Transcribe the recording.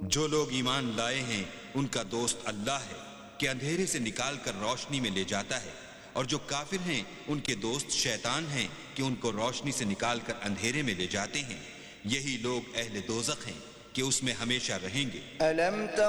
जो लोग ईमान लाए हैं उनका दोस्त अल्लाह है कि अंधेरे से निकालकर रोशनी में ले जाता है, और जो काफिर हैं उनके दोस्त शैतान हैं कि उनको रोशनी से निकालकर अंधेरे में ले जाते हैं। यही लोग अहले दोज़ख हैं कि उसमें हमेशा रहेंगे।